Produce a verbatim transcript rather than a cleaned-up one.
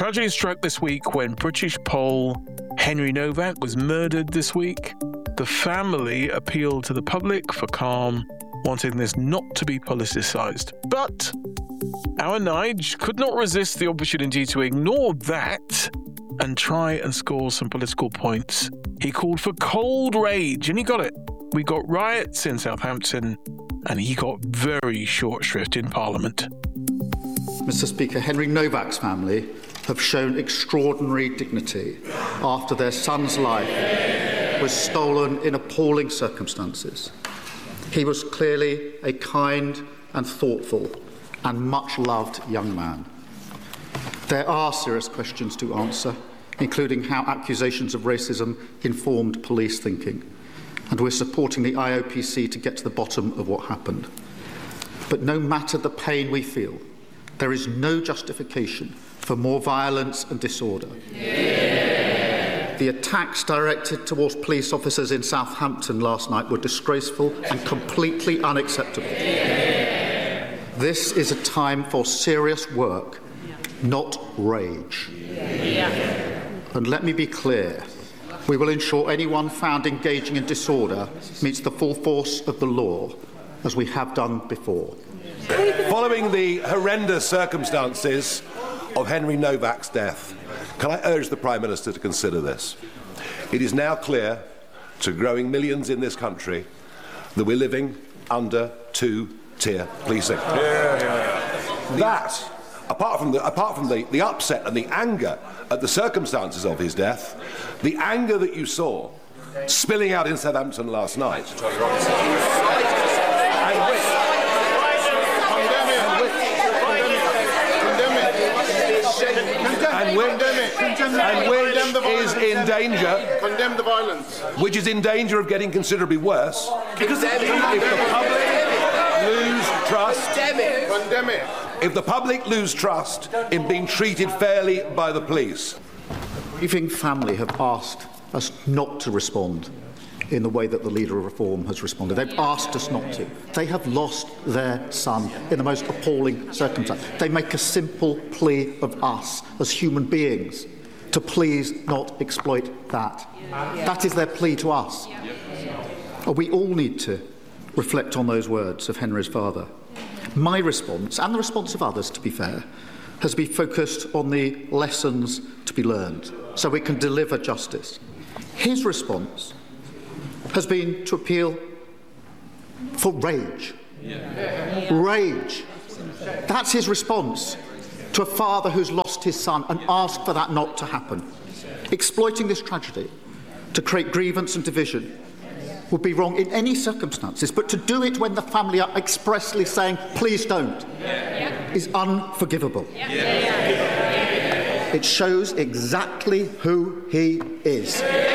Tragedy struck this week when British Pole Henry Novak was murdered this week. The family appealed to the public for calm, wanting this not to be politicised. But our Nige could not resist the opportunity to ignore that and try and score some political points. He called for cold rage, and he got it. We got riots in Southampton, and he got very short shrift in Parliament. Mister Speaker, Henry Novak's family have shown extraordinary dignity after their son's life was stolen in appalling circumstances. He was clearly a kind and thoughtful and much-loved young man. There are serious questions to answer, including how accusations of racism informed police thinking, and we're supporting the I O P C to get to the bottom of what happened. But no matter the pain we feel, there is no justification for more violence and disorder. Yeah. The attacks directed towards police officers in Southampton last night were disgraceful and completely unacceptable. Yeah. This is a time for serious work, not rage. Yeah. And let me be clear, we will ensure anyone found engaging in disorder meets the full force of the law, as we have done before. Following the horrendous circumstances of Henry Novak's death, can I urge the Prime Minister to consider this? It is now clear to growing millions in this country that we're living under two-tier policing. Yeah, yeah, yeah. That, apart from, the, apart from the, the upset and the anger at the circumstances of his death, the anger that you saw spilling out in Southampton last night, and which, and which, and which is in danger, condemn the violence, which is in danger of getting considerably worse, because if the public lose trust, condemn it. if the public lose trust in being treated fairly by the police. The grieving family have asked us not to respond in the way that the Leader of Reform has responded. They've asked us not to. They have lost their son in the most appalling circumstance. They make a simple plea of us as human beings to please not exploit that. That is their plea to us. We all need to reflect on those words of Henry's father. My response, and the response of others, to be fair, has been focused on the lessons to be learned so we can deliver justice. His response has been to appeal for rage. Yeah. Rage. That's his response to a father who's lost his son and asked for that not to happen. Exploiting this tragedy to create grievance and division would be wrong in any circumstances, but to do it when the family are expressly saying, please don't, yeah. is unforgivable. Yeah. Yeah. It shows exactly who he is.